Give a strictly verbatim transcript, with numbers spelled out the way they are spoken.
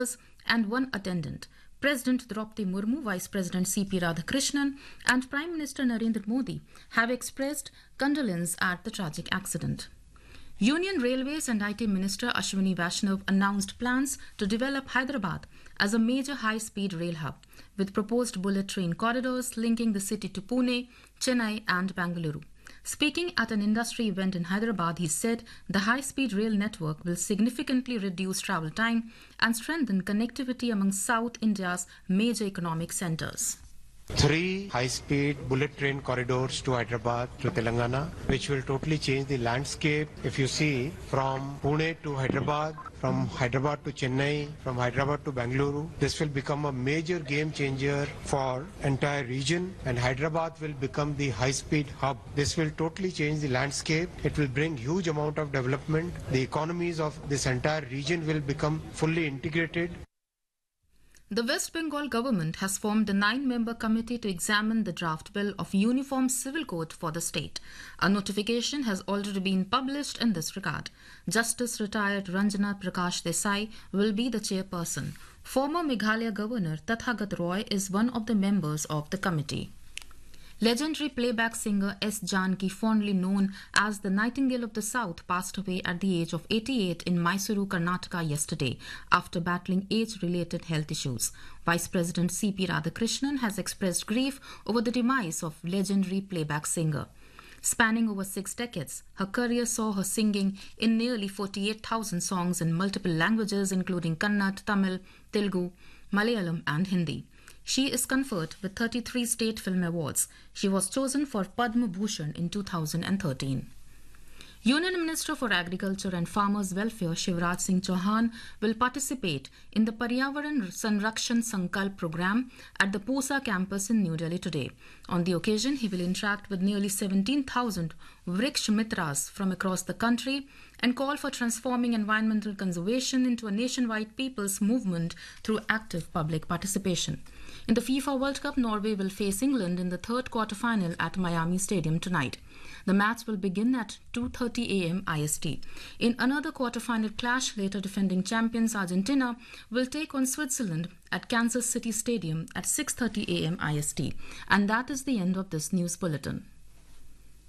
and one attendant. President Draupadi Murmu, Vice President C P Radhakrishnan, and Prime Minister Narendra Modi have expressed condolence at the tragic accident. Union Railways and I T Minister Ashwini Vaishnav announced plans to develop Hyderabad as a major high-speed rail hub, with proposed bullet train corridors linking the city to Pune, Chennai and Bangalore. Speaking at an industry event in Hyderabad, he said the high-speed rail network will significantly reduce travel time and strengthen connectivity among South India's major economic centres. Three high-speed bullet train corridors to Hyderabad, to Telangana, which will totally change the landscape. If you see, from Pune to Hyderabad, from Hyderabad to Chennai, from Hyderabad to Bangalore, this will become a major game changer for entire region, and Hyderabad will become the high-speed hub. This will totally change the landscape. It will bring huge amount of development. The economies of this entire region will become fully integrated. The West Bengal government has formed a nine-member committee to examine the draft bill of Uniform Civil Code for the state. A notification has already been published in this regard. Justice retired Ranjana Prakash Desai will be the chairperson. Former Meghalaya Governor Tathagat Roy is one of the members of the committee. Legendary playback singer S. Janki, fondly known as the Nightingale of the South, passed away at the age of eighty-eight in Mysuru, Karnataka yesterday after battling age-related health issues. Vice President C P Radhakrishnan has expressed grief over the demise of legendary playback singer. Spanning over six decades, her career saw her singing in nearly forty-eight thousand songs in multiple languages including Kannada, Tamil, Telugu, Malayalam and Hindi. She is conferred with thirty-three state film awards. She was chosen for Padma Bhushan in two thousand thirteen. Union Minister for Agriculture and Farmers Welfare Shivraj Singh Chauhan will participate in the Paryavaran Sanrakshan Sankalp program at the Pusa campus in New Delhi today. On the occasion, he will interact with nearly seventeen thousand Vriksh Mitras from across the country and call for transforming environmental conservation into a nationwide people's movement through active public participation. In the FIFA World Cup, Norway will face England in the third quarter-final at Miami Stadium tonight. The match will begin at two thirty a m I S T. In another quarter-final clash, later defending champions Argentina will take on Switzerland at Kansas City Stadium at six thirty a m I S T. And that is the end of this news bulletin.